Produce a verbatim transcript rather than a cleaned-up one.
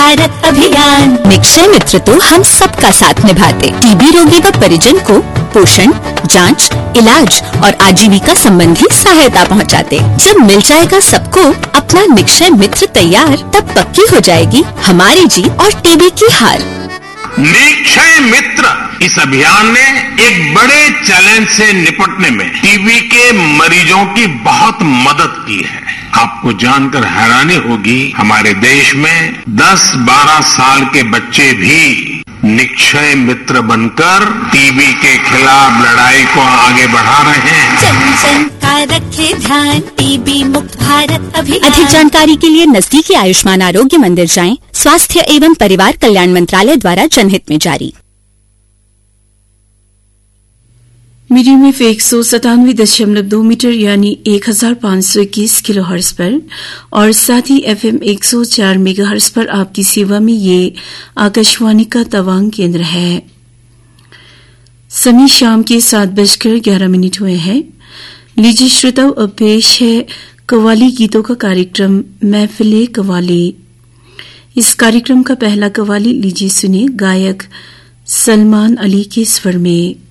भारत अभियान। निक्षय मित्र तो हम सबका साथ निभाते, टीबी रोगी व परिजन को पोषण, जांच, इलाज और आजीविका संबंधी सहायता पहुंचाते। जब मिल जाएगा सबको अपना निक्षय मित्र तैयार, तब पक्की हो जाएगी हमारी जीत और टीबी की हार। निक्षय मित्र इस अभियान ने एक बड़े चैलेंज से निपटने में टीबी के मरीजों की बहुत मदद की है। आपको जानकर हैरानी होगी, हमारे देश में दस बारह साल के बच्चे भी निक्षय मित्र बनकर टीबी के खिलाफ लड़ाई को आगे बढ़ा रहे हैं। जन जन का रखे ध्यान, टीबी मुक्त भारत अभियान। अधिक जानकारी के लिए नजदीकी आयुष्मान आरोग्य मंदिर जाएं। स्वास्थ्य एवं परिवार कल्याण मंत्रालय द्वारा जनहित में जारी। मीडियम वेव एक सौ सतानवे दशमलव दो मीटर यानी एक हजार पांच सौ इक्कीस किलो हर्ट्ज पर और साथ ही एफएम एक सौ चार मेगा हर्ट्ज पर आपकी सेवा में ये आकाशवाणी का तवांग केंद्र है। समय शाम के सात बजकर ग्यारह मिनट हुए हैं। लीजिए श्रोताओं, अब पेश है कव्वाली गीतों का कार्यक्रम महफिले कव्वाली। इस कार्यक्रम का पहला कव्वाली लीजिए सुनिए गायक सलमान अली के स्वर में।